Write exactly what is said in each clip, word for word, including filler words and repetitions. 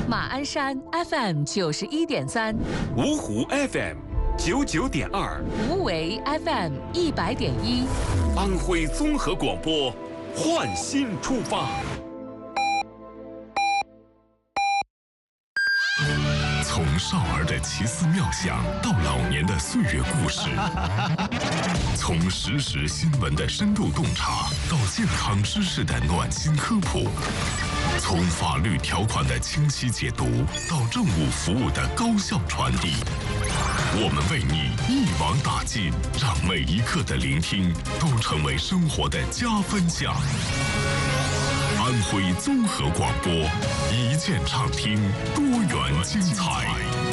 马鞍山 F M 九十一点三， 芜湖 F M 九九点二， 无为 F M 一百点一， 安徽综合广播，焕新出发。 从少儿的奇思妙想到老年的岁月故事，从时事新闻的深度洞察到健康知识的暖心科普，从法律条款的清晰解读到政务服务的高效传递，我们为你一网打尽，让每一刻的聆听都成为生活的加分项。安徽综合广播，一键畅听，多元精彩。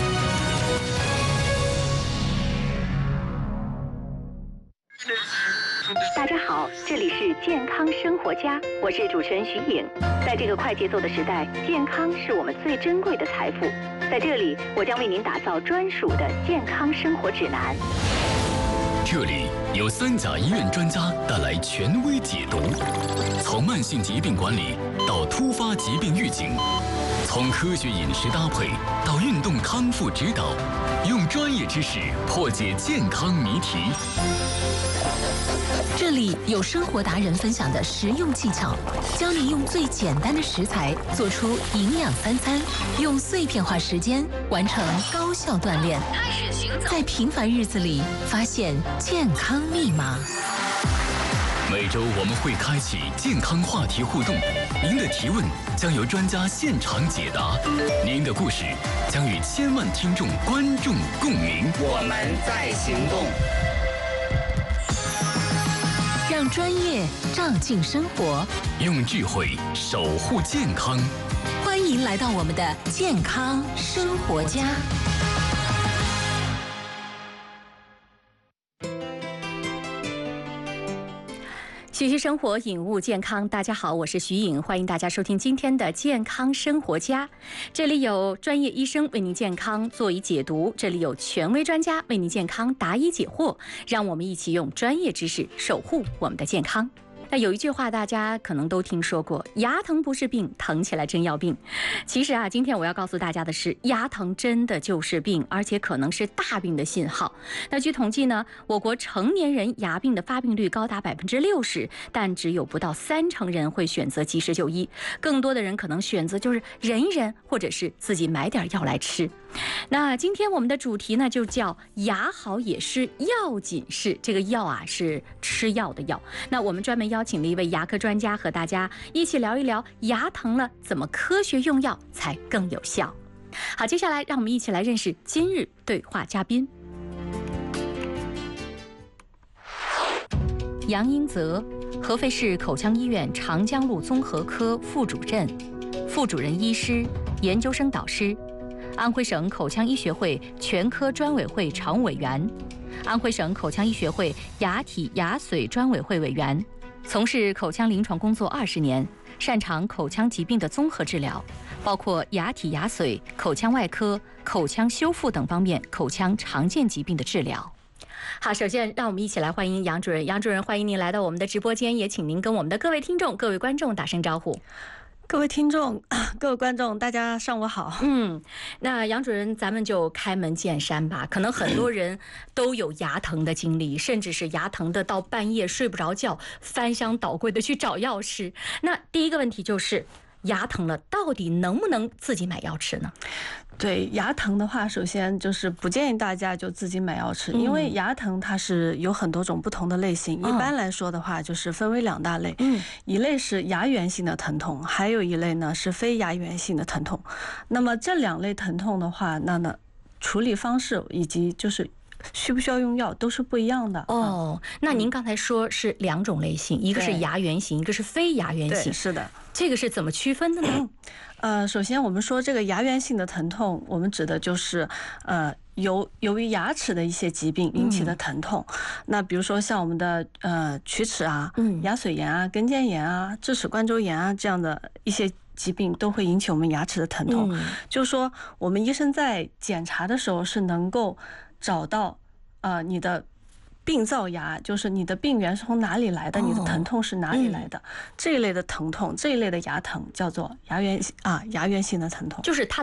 大家好，这里是健康生活家，我是主持人徐颖。在这个快节奏的时代，健康是我们最珍贵的财富。在这里，我将为您打造专属的健康生活指南。 这里有三甲医院专家带来权威解读，从慢性疾病管理到突发疾病预警，从科学饮食搭配到运动康复指导，用专业知识破解健康谜题。 这里有生活达人分享的实用技巧，教你用最简单的食材做出营养三餐，用碎片化时间完成高效锻炼，开始行走，在平凡日子里发现健康密码。 每周我们会开启健康话题互动，您的提问将由专家现场解答，您的故事将与千万听众观众共鸣。 我们在行动。 让专业照进生活， 用智慧守护健康。 欢迎来到我们的健康生活家。 学习生活，领悟健康。大家好，我是徐颖，欢迎大家收听今天的健康生活家。这里有专业医生为您健康做一解读，这里有权威专家为您健康答疑解惑，让我们一起用专业知识守护我们的健康。那有一句话大家可能都听说过，牙疼不是病，疼起来真要病。其实啊，今天我要告诉大家的是，牙疼真的就是病，而且可能是大病的信号。那据统计呢，我国成年人牙病的发病率高达百分之六十，但只有不到三成人会选择及时就医，更多的人可能选择就是忍一忍，或者是自己买点药来吃。那今天我们的主题呢，就叫牙好也是要紧事。这个药啊是吃药的药。那我们专门邀请了一位牙科专家，和大家一起聊一聊牙疼了怎么科学用药才更有效。好，接下来让我们一起来认识今日对话嘉宾。杨英泽，合肥市口腔医院长江路综合科副主任、副主任医师、研究生导师，安徽省口腔医学会全科专委会常务委员，安徽省口腔医学会牙体牙髓专委会委员，从事口腔临床工作二十年，擅长口腔疾病的综合治疗，包括牙体牙髓、口腔外科、口腔修复等方面口腔常见疾病的治疗。好，首先让我们一起来欢迎杨主任。杨主任，欢迎您来到我们的直播间，也请您跟我们的各位听众、各位观众打声招呼。 各位听众、各位观众，大家上午好。 嗯，那杨主任，咱们就开门见山吧。可能很多人都有牙疼的经历，甚至是牙疼的到半夜睡不着觉，翻箱倒柜的去找药吃。那第一个问题就是，牙疼了，到底能不能自己买药吃呢？ 对，牙疼的话，首先就是不建议大家就自己买药吃，因为牙疼它是有很多种不同的类型。一般来说的话，就是分为两大类，一类是牙源性的疼痛，还有一类呢是非牙源性的疼痛。那么这两类疼痛的话，那呢处理方式以及就是需不需要用药都是不一样的。 哦，那您刚才说是两种类型，一个是牙源型，一个是非牙源型。 是的。 这个是怎么区分的呢？ 呃，首先我们说这个牙源性的疼痛，我们指的就是呃由由于牙齿的一些疾病引起的疼痛。嗯、那比如说像我们的呃龋齿啊、嗯、牙髓炎啊、根尖炎啊、智齿冠周炎啊这样的一些疾病都会引起我们牙齿的疼痛。嗯、就是说我们医生在检查的时候是能够找到呃你的病灶牙，就是你的病源是从哪里来的，你的疼痛是哪里来的，这一类的疼痛，这一类的牙疼叫做牙源啊牙源性的疼痛， 就是它